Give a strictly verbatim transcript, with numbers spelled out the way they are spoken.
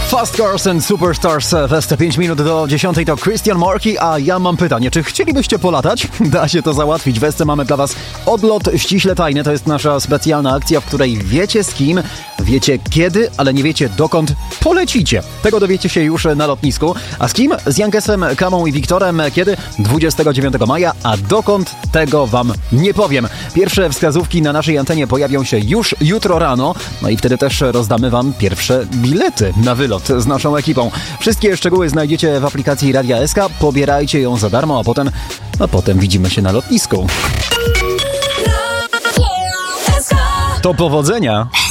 Fast Cars and Superstars w S T pięć minut do dziesiątej to Christian Marki, a ja mam pytanie, czy chcielibyście polatać? Da się to załatwić. W S T mamy dla was odlot ściśle tajny. To jest nasza specjalna akcja, w której wiecie z kim, wiecie kiedy, ale nie wiecie dokąd polecicie. Tego dowiecie się już na lotnisku. A z kim? Z Jankesem, Kamą i Wiktorem. Kiedy? dwudziestego dziewiątego maja, a dokąd? Tego wam nie powiem. Pierwsze wskazówki na naszej antenie pojawią się już jutro rano, no i wtedy też rozdamy wam pierwsze bilety na wylot z naszą ekipą. Wszystkie szczegóły znajdziecie w aplikacji Radia S K, pobierajcie ją za darmo, a potem, a potem widzimy się na lotnisku. To powodzenia!